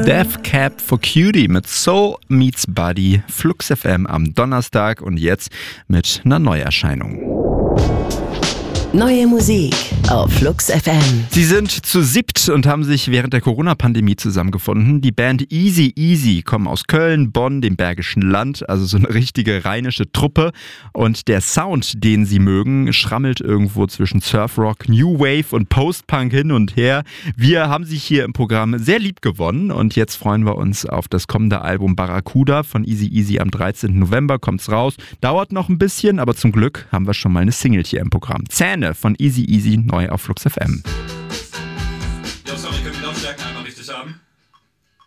Death Cab for Cutie mit Soul Meets Body, Flux FM am Donnerstag und jetzt mit einer Neuerscheinung. Neue Musik auf Flux FM. Sie sind zu siebt und haben sich während der Corona-Pandemie zusammengefunden. Die Band Easy Easy kommen aus Köln, Bonn, dem Bergischen Land, also so eine richtige rheinische Truppe. Und der Sound, den sie mögen, schrammelt irgendwo zwischen Surfrock, New Wave und Post-Punk hin und her. Wir haben sich hier im Programm sehr lieb gewonnen und jetzt freuen wir uns auf das kommende Album Barracuda von Easy Easy. Am 13. November kommt's raus. Dauert noch ein bisschen, aber zum Glück haben wir schon mal eine Single hier im Programm. Zähne von Easy Easy neu auf Flux FM.